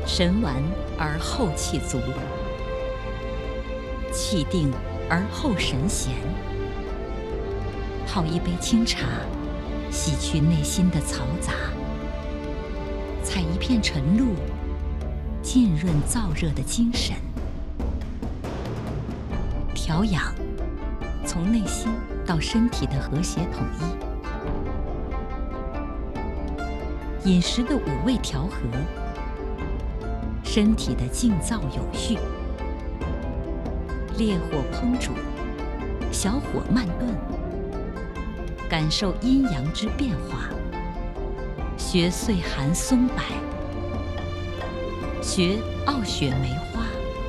神完而后气足，气定而后神闲。泡一杯清茶，洗去内心的嘈杂；采一片晨露，浸润燥热的精神。调养，从内心到身体的和谐统一；饮食的五味调和，身体的静躁有序。烈火烹煮，小火慢炖，感受阴阳之变化。学岁寒松柏，学傲雪梅花。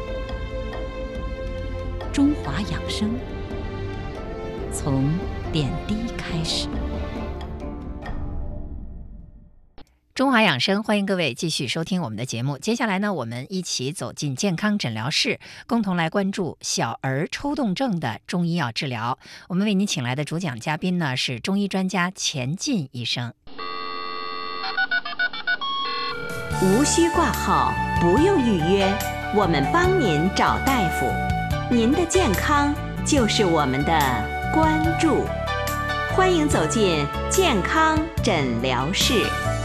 中华养生，从点滴开始。 中华养生，欢迎各位继续收听我们的节目。接下来呢，我们一起走进健康诊疗室，共同来关注小儿抽动症的中医药治疗。我们为您请来的主讲嘉宾呢是中医专家钱进医生。 无需挂号，不用预约，我们帮您找大夫。您的健康就是我们的关注。欢迎走进健康诊疗室。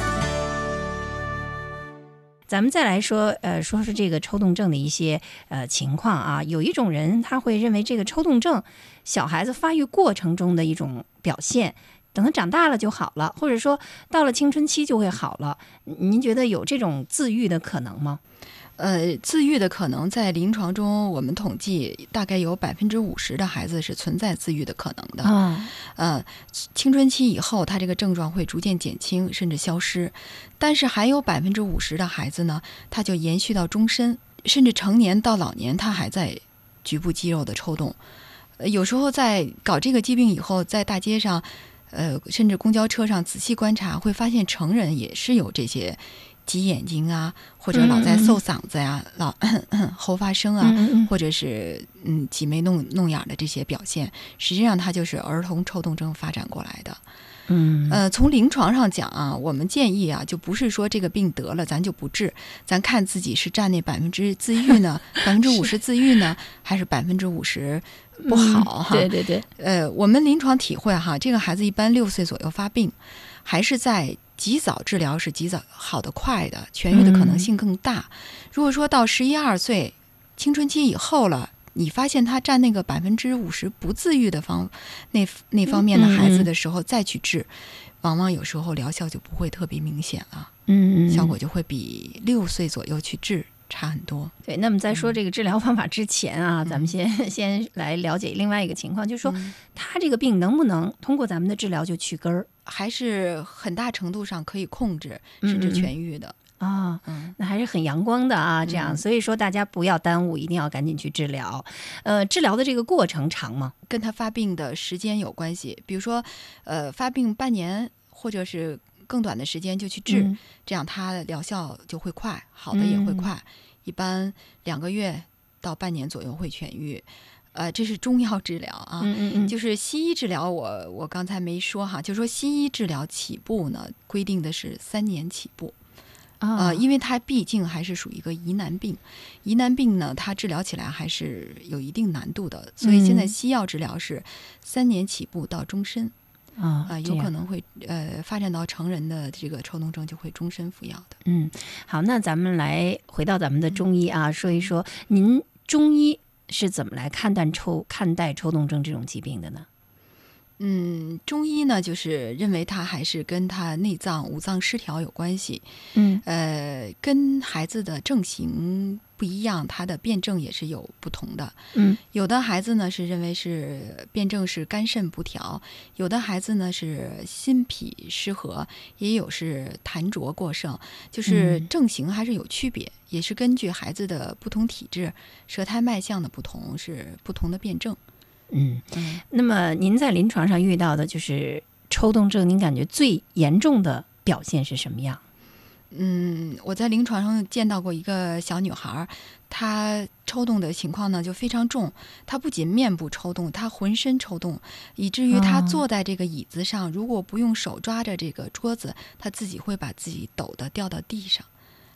咱们再来说，说这个抽动症的一些情况啊。有一种人他会认为这个抽动症，小孩子发育过程中的一种表现，等他长大了就好了，或者说到了青春期就会好了。您觉得有这种自愈的可能吗？ 自愈的可能在临床中，我们统计大概有50%的孩子是存在自愈的可能的。青春期以后，他这个症状会逐渐减轻，甚至消失。但是还有50%的孩子呢，他就延续到终身，甚至成年到老年，他还在局部肌肉的抽动。有时候在搞这个疾病以后，在大街上，甚至公交车上仔细观察，会发现成人也是有这些挤眼睛啊，或者老在嗽嗓子呀，老喉发声啊，或者是挤眉弄眼的这些表现，实际上它就是儿童抽动症发展过来的。从临床上讲啊，我们建议啊，就不是说这个病得了咱就不治，咱看自己是占那50%自愈呢，50%自愈呢，还是50%不好哈？ 对对对。 我们临床体会哈，这个孩子一般6岁左右发病，还是在及早治疗是及早好的快的，痊愈的可能性更大。如果说到11、12岁青春期以后了，你发现他占那个50%不自愈的那方面的孩子的时候，再去治，往往有时候疗效就不会特别明显了。效果就会比6岁左右去治差很多。 对，那么在说这个治疗方法之前啊，咱们先来了解另外一个情况，就是说他这个病能不能通过咱们的治疗就去根儿？ 还是很大程度上可以控制甚至痊愈的。 那还是很阳光的啊，这样，所以说大家不要耽误，一定要赶紧去治疗。治疗的这个过程长吗？ 跟他发病的时间有关系，比如说发病半年或者是更短的时间就去治，这样他的疗效就会快，好的也会快，一般2个月到半年左右会痊愈。这是中药治疗啊，就是西医治疗我刚才没说哈，就是说西医治疗起步呢，规定的是3年起步。因为它毕竟还是属于一个疑难病，疑难病呢，它治疗起来还是有一定难度的，所以现在西药治疗是3年起步到终身。有可能会发展到成人的这个抽动症就会终身服药的。 好，那咱们来回到咱们的中医啊，说一说您中医是怎么来看待抽动症这种疾病的呢？ 中医呢，就是认为它还是跟它内脏五脏失调有关系。跟孩子的症型不一样，它的辩证也是有不同的。有的孩子呢是认为是辩证是肝肾不调，有的孩子呢是心脾失和，也有是痰浊过盛，就是症型还是有区别，也是根据孩子的不同体质、舌苔脉象的不同，是不同的辩证。 那么您在临床上遇到的就是抽动症，您感觉最严重的表现是什么样？ 我在临床上见到过一个小女孩，她抽动的情况呢就非常重，她不仅面部抽动，她浑身抽动，以至于她坐在这个椅子上，如果不用手抓着这个桌子，她自己会把自己抖得掉到地上。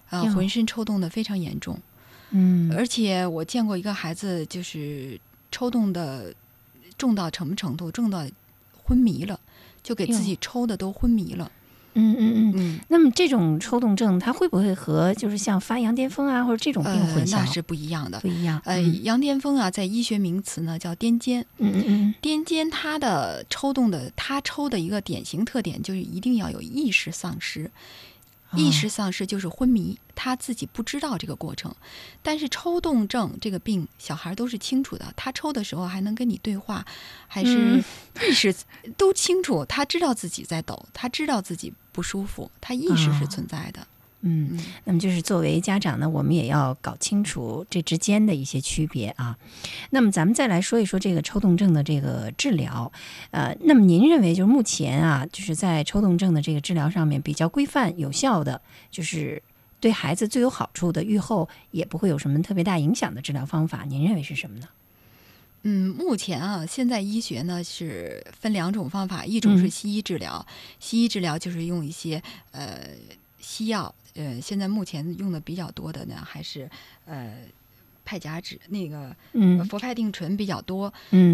浑身抽动的非常严重。而且我见过一个孩子，就是抽动的重到什么程度？重到昏迷了，就给自己抽的都昏迷了。 那么这种抽动症，它会不会和就是像发羊癫疯啊或者这种病混淆？ 那是不一样的， 不一样。 羊癫疯啊，在医学名词呢叫癫痫。癫痫它的抽动的，它抽的一个典型特点就是一定要有意识丧失。意识丧失就是昏迷，他自己不知道这个过程。但是抽动症这个病，小孩都是清楚的，他抽的时候还能跟你对话，还是意识都清楚，他知道自己在抖，他知道自己不舒服，他意识是存在的。 那么就是作为家长呢，我们也要搞清楚这之间的一些区别啊。那么咱们再来说一说这个抽动症的这个治疗。那么您认为就是目前啊，就是在抽动症的这个治疗上面比较规范有效的，就是对孩子最有好处的，预后也不会有什么特别大影响的治疗方法，您认为是什么呢？ 目前啊，现在医学呢是分2种方法，一种是西医治疗，西医治疗就是用一些西药。现在目前用的比较多的呢，还是派甲酯那个氟派定醇比较多。